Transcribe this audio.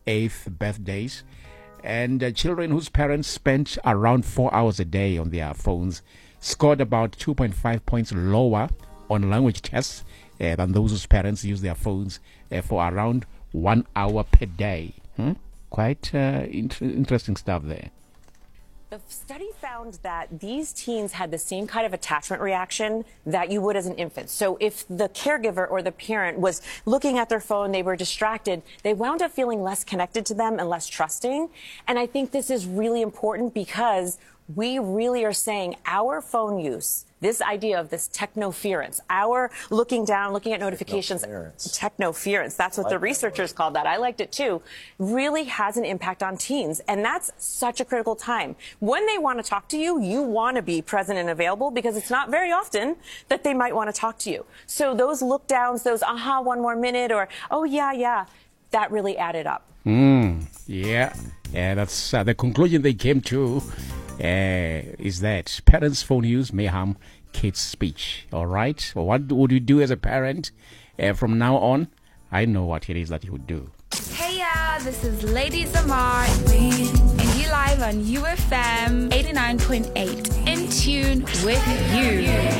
8th birthdays. And children whose parents spent around 4 hours a day on their phones scored about 2.5 points lower on language tests than those whose parents use their phones for around 1 hour per day. Quite interesting stuff there. The study found that these teens had the same kind of attachment reaction that you would as an infant. So if the caregiver or the parent was looking at their phone, they were distracted, they wound up feeling less connected to them and less trusting. And I think this is really important because we really are saying our phone use, this idea of this technoference, our looking down, looking at notifications, technoference, that's what the researchers called that. I liked it too, really has an impact on teens. And that's such a critical time. When they want to talk to you, you want to be present and available because it's not very often that they might want to talk to you. So those look downs, those one more minute, or oh yeah, that really added up. Yeah, that's the conclusion they came to. Is that parents' phone use may harm kids' speech. All right. Well, what would you do as a parent from now on? I know what it is that you would do. Hey, this is Lady Zamar, and you live on UFM 89.8. In tune with you.